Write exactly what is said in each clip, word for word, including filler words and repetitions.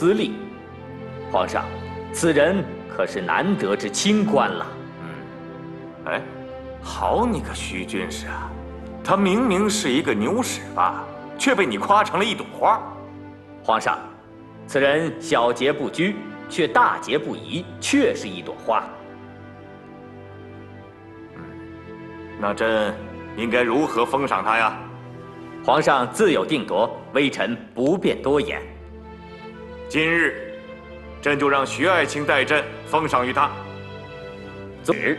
资历。皇上，此人可是难得之清官了。 嗯，哎，好你个徐军师啊！他明明是一个牛屎吧，却被你夸成了一朵花。 皇上，此人小节不拘，却大节不移，确是一朵花。 嗯，那朕应该如何封赏他呀？ 皇上自有定夺，微臣不便多言。 今日，朕就让徐爱卿代朕封赏于他。 旨。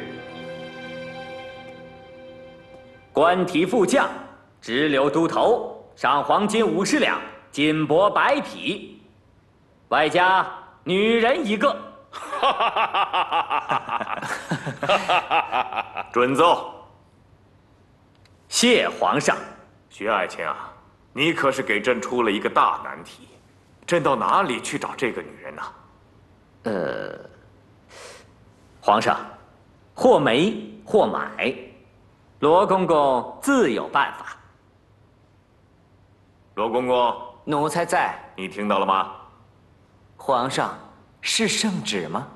官提副将，直留都头，赏黄金五十两，锦帛百匹，外加女人一个。 准奏。 谢皇上。 徐爱卿啊，你可是给朕出了一个大难题，朕到哪里去找这个女人呢？ 呃，皇上，或媒或买，罗公公自有办法。 罗公公， 奴才在。 你听到了吗？ 皇上，是圣旨吗？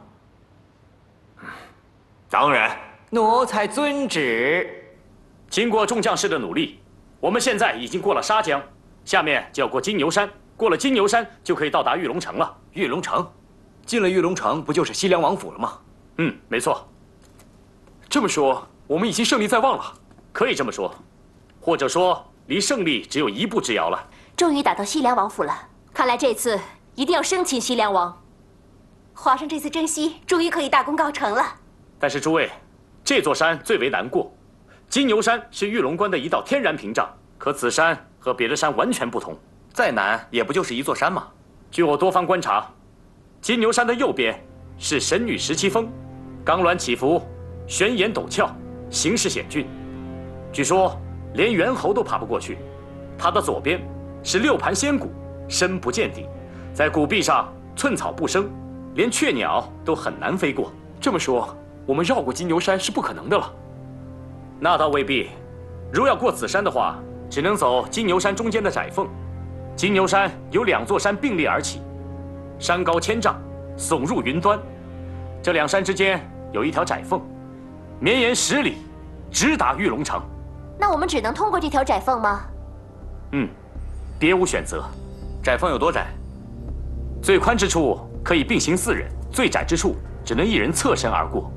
当然。 奴才遵旨。 经过众将士的努力，我们现在已经过了沙江，下面就要过金牛山。过了金牛山，就可以到达玉龙城了。 玉龙城，进了玉龙城，不就是西凉王府了吗？ 嗯，没错。 这么说，我们已经胜利在望了。 可以这么说，或者说，离胜利只有一步之遥了。 终于打到西凉王府了，看来这次一定要生擒西凉王。皇上这次征西，终于可以大功告成了。 但是诸位，这座山最为难过。金牛山是玉龙关的一道天然屏障，可此山和别的山完全不同。 再难也不就是一座山吗？ 据我多方观察，金牛山的右边是神女十七峰，冈峦起伏，悬岩陡峭，形势险峻。据说连猿猴都爬不过去。它的左边是六盘仙谷，深不见底，在谷壁上寸草不生，连雀鸟都很难飞过。 这么说，我们绕过金牛山是不可能的了。 那倒未必，如要过此山的话，只能走金牛山中间的窄缝。金牛山有两座山并列而起，山高千丈，耸入云端。这两山之间有一条窄缝，绵延十里，直达玉龙城。 那我们只能通过这条窄缝吗？ 嗯，别无选择。 窄缝有多窄？ 最宽之处可以并行四人，最窄之处只能一人侧身而过。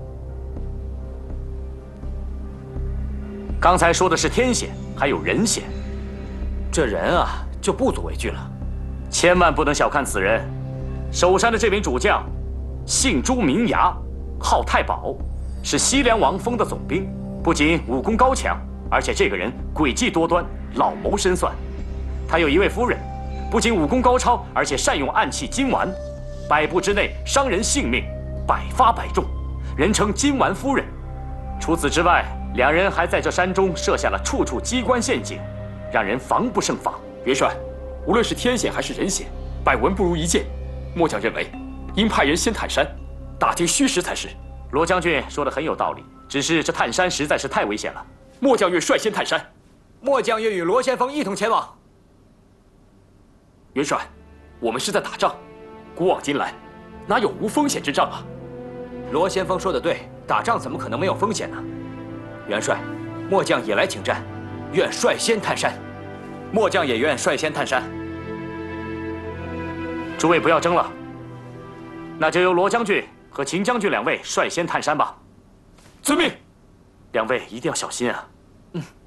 刚才说的是天险，还有人险。 这人啊，就不足为惧了。 千万不能小看此人，守山的这名主将，姓朱名牙，号太保，是西凉王封的总兵。不仅武功高强，而且这个人诡计多端，老谋深算。他有一位夫人，不仅武功高超，而且善用暗器金丸，百步之内伤人性命，百发百中，人称金丸夫人。除此之外，两人还在这山中设下了处处机关陷阱，让人防不胜防。 元帅，无论是天险还是人险，百闻不如一见。末将认为，应派人先探山，打听虚实才是。 罗将军说的很有道理，只是这探山实在是太危险了。 末将愿率先探山。 末将愿与罗先锋一同前往。 元帅，我们是在打仗，古往今来，哪有无风险之仗啊？ 罗先锋说的对，打仗怎么可能没有风险呢？元帅，末将也来请战，愿率先探山。末将也愿率先探山。 诸位不要争了，那就由罗将军和秦将军两位率先探山吧。 遵命。 两位一定要小心啊。 嗯，